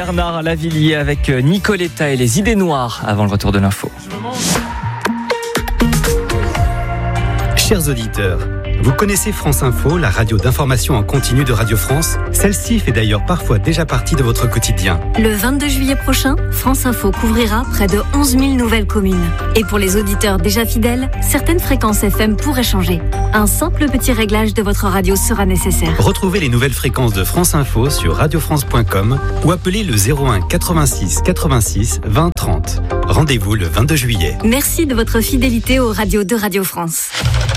Bernard Lavillier avec Nicoletta et les idées noires avant le retour de l'info. Chers auditeurs, vous connaissez France Info, la radio d'information en continu de Radio France? Celle-ci fait d'ailleurs parfois déjà partie de votre quotidien. Le 22 juillet prochain, France Info couvrira près de 11 000 nouvelles communes. Et pour les auditeurs déjà fidèles, certaines fréquences FM pourraient changer. Un simple petit réglage de votre radio sera nécessaire. Retrouvez les nouvelles fréquences de France Info sur radiofrance.com ou appelez le 01 86 86 20 30. Rendez-vous le 22 juillet. Merci de votre fidélité aux radios de Radio France.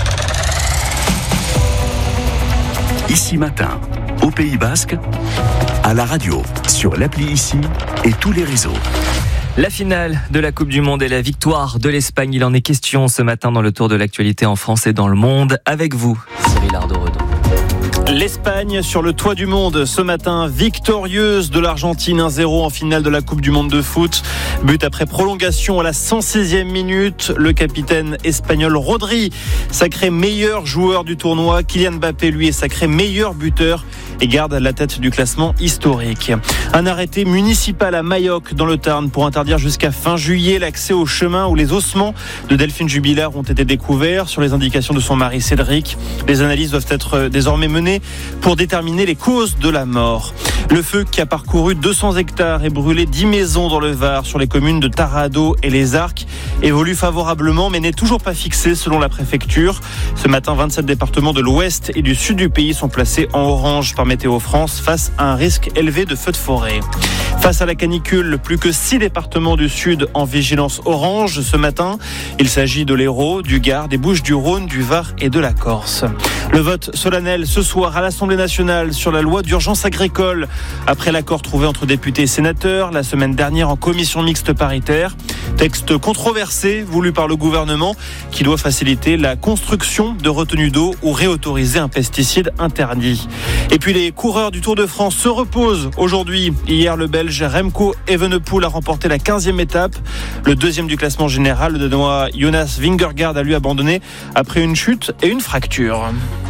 Ici Matin, au Pays Basque, à la radio, sur l'appli Ici et tous les réseaux. La finale de la Coupe du Monde et la victoire de l'Espagne, il en est question ce matin dans le tour de l'actualité en France et dans le monde. Avec vous, Cyril Ardo-Redon. L'Espagne sur le toit du monde ce matin, victorieuse de l'Argentine 1-0 en finale de la Coupe du Monde de foot. But après prolongation à la 106e minute. Le capitaine espagnol Rodri, sacré meilleur joueur du tournoi. Kylian Mbappé, lui, est sacré meilleur buteur et garde la tête du classement historique. Un arrêté municipal à Mayoc dans le Tarn pour interdire jusqu'à fin juillet l'accès au chemin où les ossements de Delphine Jubilard ont été découverts sur les indications de son mari Cédric. Les analyses doivent être désormais menées pour déterminer les causes de la mort. Le feu qui a parcouru 200 hectares et brûlé 10 maisons dans le Var sur les communes de Tarado et Les Arcs évolue favorablement mais n'est toujours pas fixé selon la préfecture. Ce matin, 27 départements de l'ouest et du sud du pays sont placés en orange par Météo France face à un risque élevé de feux de forêt. Face à la canicule, plus que 6 départements du sud en vigilance orange ce matin. Il s'agit de l'Hérault, du Gard, des Bouches-du-Rhône, du Var et de la Corse. Le vote solennel ce soir à l'Assemblée nationale sur la loi d'urgence agricole. Après l'accord trouvé entre députés et sénateurs la semaine dernière en commission mixte paritaire. Texte controversé voulu par le gouvernement qui doit faciliter la construction de retenues d'eau ou réautoriser un pesticide interdit. Et puis les coureurs du Tour de France se reposent aujourd'hui. Hier, le Belge Remco Evenepoel a remporté la 15e étape. Le deuxième du classement général, le Danois Jonas Vingegaard a lui abandonné après une chute et une fracture.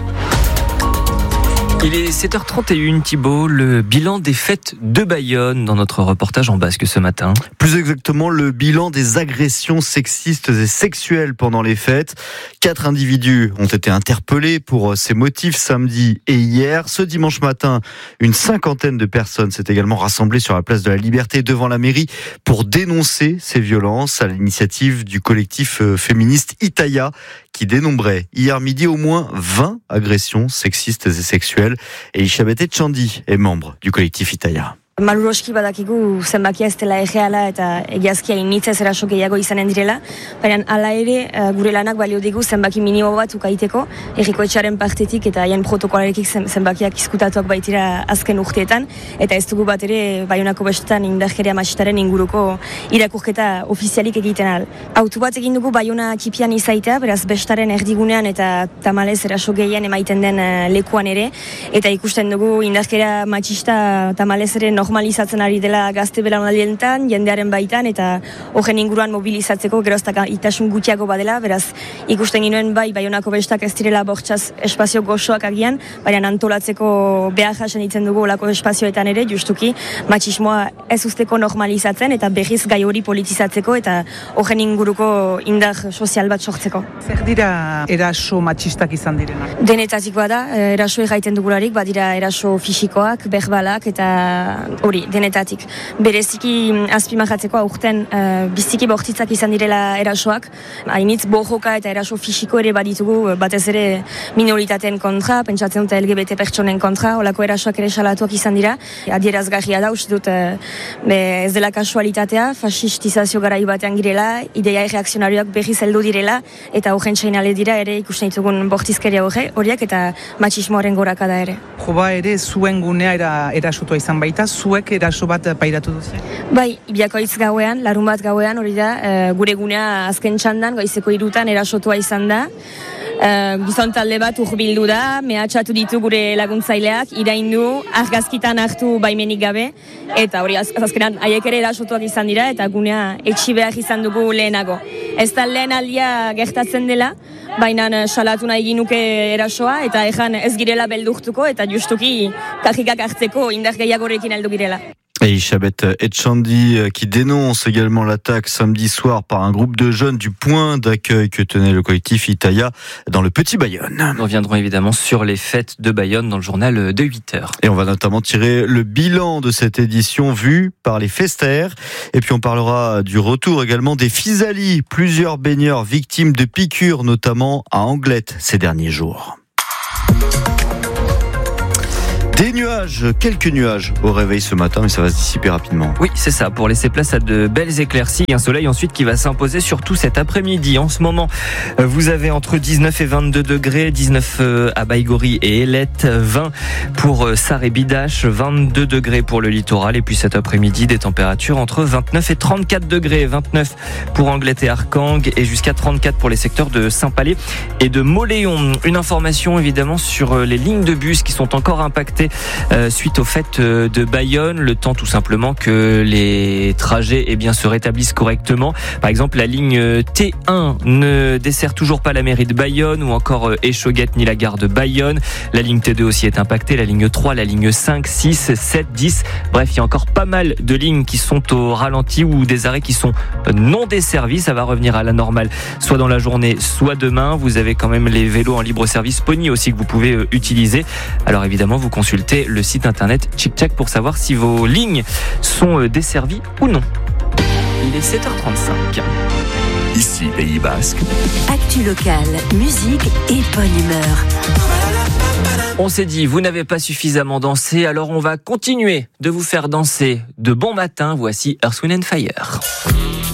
Il est 7h31, Thibaut, le bilan des fêtes de Bayonne dans notre reportage en basque ce matin. Plus exactement, le bilan des agressions sexistes et sexuelles pendant les fêtes. 4 individus ont été interpellés pour ces motifs samedi et hier. Ce dimanche matin, une 50aine de personnes s'est également rassemblée sur la place de la Liberté devant la mairie pour dénoncer ces violences à l'initiative du collectif féministe Itaïa qui dénombrait hier midi au moins 20 agressions sexistes et sexuelles. Elisabeth Etxandi est membre du collectif Itaïa. Maluroski badakigu zenbakia ez dela egeala eta egiazkia initzez eraso gehiago izanen direla, baina hala ere gure lanak balio digu zenbaki minimo bat ukaiteko, herriko etxearen partetik eta haien protokolarekik zenbakiak izkutatuak baitira azken urteetan, eta ez dugu bat ere Baionako bestetan indarkeria matxistaren inguruko irakurketa ofizialik egiten ahal. Autu bat egin dugu Baiona kipian izaitea, beraz bestaren erdigunean eta tamalez eraso gehien emaiten den lekuan ere, eta ikusten dugu indarkeria matxista tamalez ere normalizatzen ari dela gazte belaunaldietan, jendearen baitan, eta horren inguruan mobilizatzeko geroztak itasun gutxiago badela, beraz ikusten ginoen Baionako bestak ez direla bortxaz espazio gozoak agian, baina antolatzeko behar jasen ditzen dugu olako espazioetan ere, justuki matxismoa ez usteko normalizatzen, eta berriz gai hori politizatzeko, eta horren inguruko indar sozial bat sortzeko. Zer dira eraso matxistak izan direnak? Denetatik bada, eraso erraiten dugularik, badira eraso fisikoak, berbalak, eta hori, denetatik. Bereziki azpimarratzeko aurten biziki bortitzak izan direla erasoak. Hainitz bojoka eta eraso fisiko ere baditugu, batez ere minoritateen kontra, pentsatzen dute LGBT pertsonen kontra, olako erasoak ere salatuak izan dira. Adierazgarria da, uste dut ez dela kasualitatea, fasistizazio garai batean girela, ideia erreakzionarioak berriz heldu direla, eta horren seinale dira ere ikusten ditugun bortizkeria horiek eta matxismoaren gorakada ere. Joba ere zuen gunea erasotua izan baita, zuek eraso bat pairatu duzu? Bai, Ibiakoitz gauean, larun bat gauean, hori da, gure gunea azken txandan, goizeko 3 erasotua izan da. Gizon talde bat urbildu da, mehatxatu ditu gure laguntzaileak, iraindu, argazkitan hartu baimenik gabe, eta hori azkenan haiek ere erasotuak izan dira, eta gunea etxi behar izan dugu lehenago. Ez da lehen aldia gertatzen dela, baina salatu nahi ginuke erasoa, eta ezan ez girela beldurtuko, eta justuki kajikak hartzeko indar gehiagorekin heldu girela. Et Ishabet Etchandi qui dénonce également l'attaque samedi soir par un groupe de jeunes du point d'accueil que tenait le collectif Itaïa dans le Petit Bayonne. Nous reviendrons évidemment sur les fêtes de Bayonne dans le journal de 8h. Et on va notamment tirer le bilan de cette édition vue par les festères. Et puis on parlera du retour également des physalis, plusieurs baigneurs victimes de piqûres, notamment à Anglette ces derniers jours. Des nuages, quelques nuages au réveil ce matin, mais ça va se dissiper rapidement. Oui, c'est ça, pour laisser place à de belles éclaircies et un soleil ensuite qui va s'imposer surtout cet après-midi. En ce moment, vous avez entre 19 et 22 degrés, 19 à Baïgori et Ailette, 20 pour Sarre et Bidache, 22 degrés pour le littoral. Et puis cet après-midi, des températures entre 29 et 34 degrés, 29 pour Anglette et Arcang et jusqu'à 34 pour les secteurs de Saint-Palais et de Mauléon. Une information évidemment sur les lignes de bus qui sont encore impactées suite au fait de Bayonne, le temps tout simplement que les trajets se rétablissent correctement. Par exemple, la ligne T1 ne dessert toujours pas la mairie de Bayonne ou encore Échauguette ni la gare de Bayonne. La ligne T2 aussi est impactée, la ligne 3, la ligne 5, 6, 7, 10. Bref, il y a encore pas mal de lignes qui sont au ralenti ou des arrêts qui sont non desservis. Ça va revenir à la normale, soit dans la journée, soit demain. Vous avez quand même les vélos en libre service Pony aussi que vous pouvez utiliser. Alors évidemment, vous consultez le site internet TchikTchak pour savoir si vos lignes sont desservies ou non. Il est 7h35. Ici, Pays Basque. Actu locale, musique et bonne humeur. On s'est dit, vous n'avez pas suffisamment dansé, alors on va continuer de vous faire danser de bon matin. Voici Earth, Wind & Fire.